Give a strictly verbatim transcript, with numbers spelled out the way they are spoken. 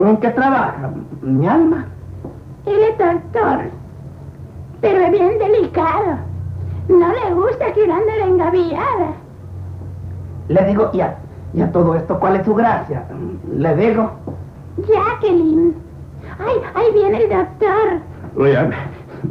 ¿En qué trabaja, mi alma? Él es doctor, pero es bien delicado. No le gusta que uno ande de engaviada. Le digo, y a, y a todo esto, ¿cuál es su gracia? Le digo. Jacqueline. Ay, ahí viene el doctor. Óyame.